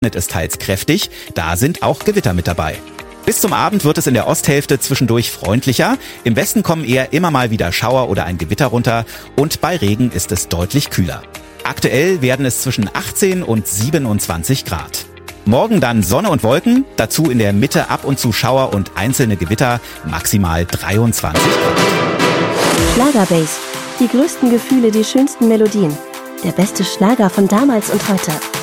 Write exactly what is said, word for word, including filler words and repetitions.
ist teils kräftig, da sind auch Gewitter mit dabei. Bis zum Abend wird es in der Osthälfte zwischendurch freundlicher. Im Westen kommen eher immer mal wieder Schauer oder ein Gewitter runter und bei Regen ist es deutlich kühler. Aktuell werden es zwischen achtzehn und siebenundzwanzig Grad. Morgen dann Sonne und Wolken, dazu in der Mitte ab und zu Schauer und einzelne Gewitter, maximal dreiundzwanzig Grad. Schlagerbase. Die größten Gefühle, die schönsten Melodien. Der beste Schlager von damals und heute.